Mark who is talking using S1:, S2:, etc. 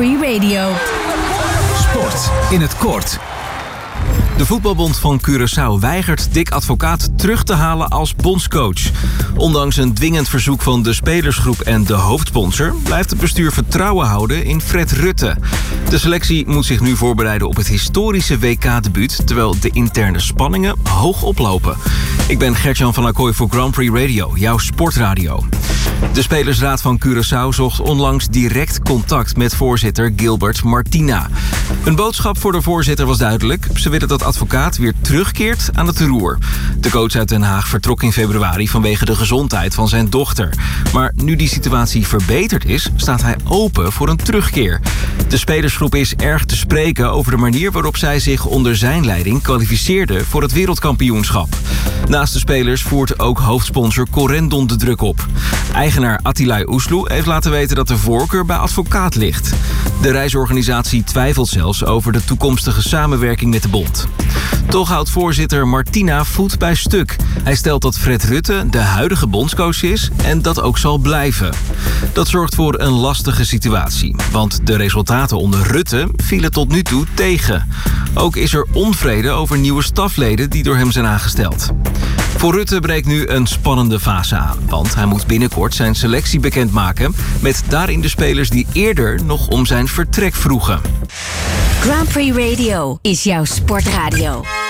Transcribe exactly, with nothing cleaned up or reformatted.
S1: Free Radio.
S2: Sport in het kort. De voetbalbond van Curaçao weigert Dick Advocaat terug te halen als bondscoach. Ondanks een dwingend verzoek van de spelersgroep en de hoofdsponsor blijft het bestuur vertrouwen houden in Fred Rutte. De selectie moet zich nu voorbereiden op het historische W K-debuut, terwijl de interne spanningen hoog oplopen. Ik ben Gert-Jan van Acquoy voor Grand Prix Radio, jouw sportradio. De Spelersraad van Curaçao zocht onlangs direct contact met voorzitter Gilbert Martina. Een boodschap voor de voorzitter was duidelijk. Ze willen dat Advocaat weer terugkeert aan het roer. De coach uit Den Haag vertrok in februari vanwege de gezondheid van zijn dochter. Maar nu die situatie verbeterd is, staat hij open voor een terugkeer. De spelersgroep is erg te spreken over de manier waarop zij zich onder zijn leiding kwalificeerde voor het wereldkampioenschap. Naast de spelers voert ook hoofdsponsor Corendon de druk op. Eigenaar Attilay Oesloe heeft laten weten dat de voorkeur bij Advocaat ligt. De reisorganisatie twijfelt zelfs over de toekomstige samenwerking met de bond. Toch houdt voorzitter Martina voet bij stuk. Hij stelt dat Fred Rutte de huidige bondscoach is en dat ook zal blijven. Dat zorgt voor een lastige situatie, want de resultaten onder Rutte vielen tot nu toe tegen. Ook is er onvrede over nieuwe stafleden die door hem zijn aangesteld. Voor Rutte breekt nu een spannende fase aan, want hij moet binnenkort zijn selectie bekendmaken met daarin de spelers die eerder nog om zijn vertrek vroegen.
S1: Grand Prix Radio is jouw sportradio.